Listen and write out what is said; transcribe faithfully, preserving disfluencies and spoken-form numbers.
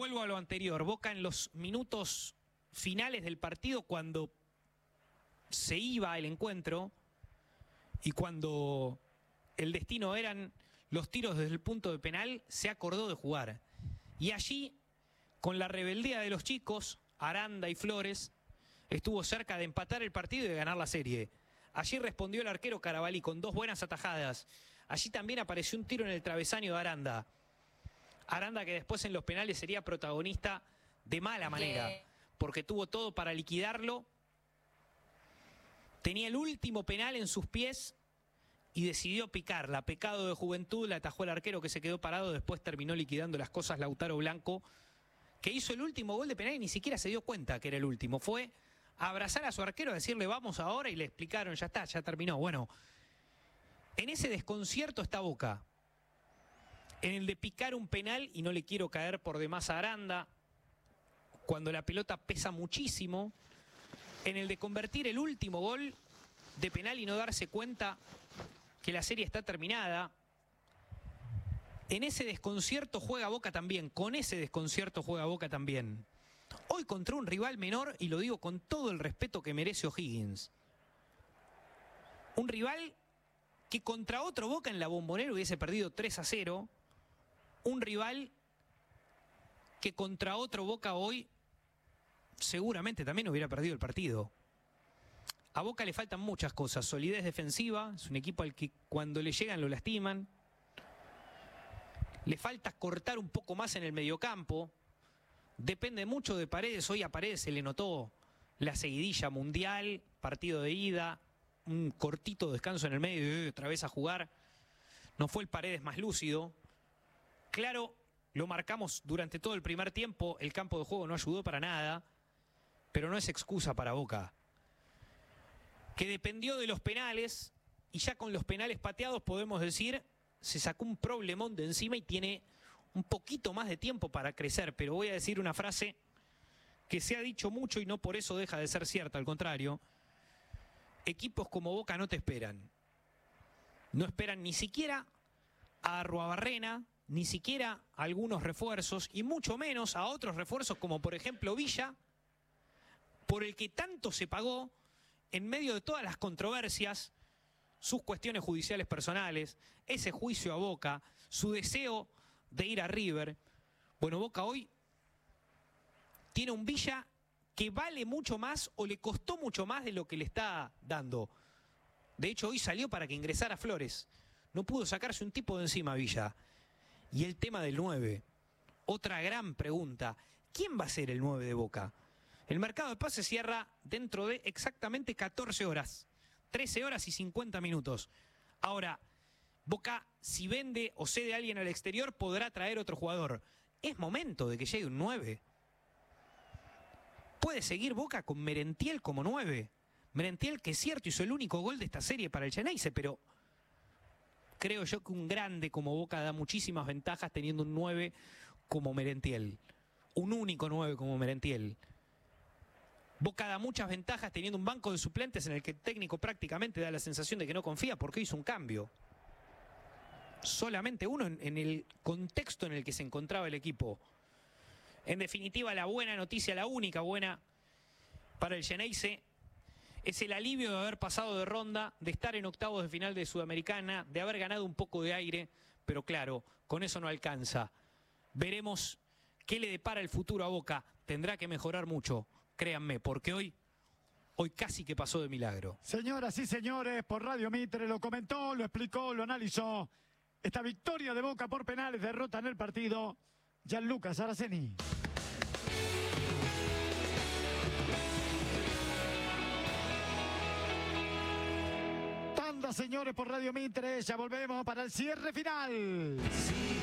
vuelvo a lo anterior. Boca en los minutos finales del partido, cuando se iba el encuentro y cuando el destino eran los tiros desde el punto de penal, se acordó de jugar. Y allí, con la rebeldía de los chicos, Aranda y Flores, estuvo cerca de empatar el partido y de ganar la serie. Allí respondió el arquero Carabalí con dos buenas atajadas. Allí también apareció un tiro en el travesaño de Aranda. Aranda, que después en los penales sería protagonista de mala manera, porque tuvo todo para liquidarlo. Tenía el último penal en sus pies y decidió picarla. Pecado de juventud, la atajó el arquero, que se quedó parado. Después terminó liquidando las cosas Lautaro Blanco, que hizo el último gol de penal y ni siquiera se dio cuenta que era el último. Fue a abrazar a su arquero, a decirle vamos ahora, y le explicaron, ya está, ya terminó. Bueno, en ese desconcierto está Boca. En el de picar un penal, y no le quiero caer por demás a Aranda, cuando la pelota pesa muchísimo. En el de convertir el último gol de penal y no darse cuenta que la serie está terminada. En ese desconcierto juega Boca también, con ese desconcierto juega Boca también. Hoy contra un rival menor, y lo digo con todo el respeto que merece O'Higgins. Un rival que contra otro Boca en la Bombonera hubiese perdido tres a cero. Un rival que contra otro Boca hoy seguramente también hubiera perdido el partido. A Boca le faltan muchas cosas. Solidez defensiva, es un equipo al que cuando le llegan lo lastiman. Le falta cortar un poco más en el mediocampo. Depende mucho de Paredes. Hoy a Paredes se le notó la seguidilla mundial, partido de ida, un cortito descanso en el medio y otra vez a jugar. No fue el Paredes más lúcido. Claro, lo marcamos durante todo el primer tiempo, el campo de juego no ayudó para nada, pero no es excusa para Boca, que dependió de los penales, y ya con los penales pateados podemos decir, se sacó un problemón de encima y tiene un poquito más de tiempo para crecer. Pero voy a decir una frase que se ha dicho mucho y no por eso deja de ser cierta, al contrario. Equipos como Boca no te esperan. No esperan ni siquiera a Arruabarrena, ni siquiera a algunos refuerzos, y mucho menos a otros refuerzos como por ejemplo Villa, por el que tanto se pagó en medio de todas las controversias, sus cuestiones judiciales personales, ese juicio a Boca, su deseo de ir a River. Bueno, Boca hoy tiene un Villa que vale mucho más o le costó mucho más de lo que le está dando. De hecho, hoy salió para que ingresara Flores. No pudo sacarse un tipo de encima Villa. Y el tema del nueve. Otra gran pregunta. ¿Quién va a ser el nueve de Boca? El mercado de pases cierra dentro de exactamente catorce horas. trece horas y cincuenta minutos. Ahora, Boca, si vende o cede a alguien al exterior, podrá traer otro jugador. Es momento de que llegue un nueve. Puede seguir Boca con Merentiel como nueve. Merentiel, que es cierto, hizo el único gol de esta serie para el Xeneize, pero creo yo que un grande como Boca da muchísimas ventajas teniendo un nueve como Merentiel. Un único nueve como Merentiel. Boca da muchas ventajas teniendo un banco de suplentes en el que el técnico prácticamente da la sensación de que no confía porque hizo un cambio. Solamente uno en, en el contexto en el que se encontraba el equipo. En definitiva, la buena noticia, la única buena para el Xeneize, es el alivio de haber pasado de ronda, de estar en octavos de final de Sudamericana, de haber ganado un poco de aire, pero claro, con eso no alcanza. Veremos qué le depara el futuro a Boca. Tendrá que mejorar mucho, créanme, porque hoy, hoy casi que pasó de milagro. Señoras y señores, por Radio Mitre lo comentó, lo explicó, lo analizó. Esta victoria de Boca por penales, derrota en el partido, Gianluca Saraceni. Tanda, señores, por Radio Mitre, ya volvemos para el cierre final. Sí.